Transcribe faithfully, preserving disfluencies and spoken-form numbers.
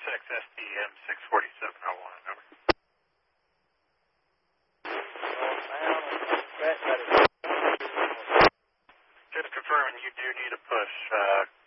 six S T M six forty-seven oh one, over. Just confirming you do need a push, uh,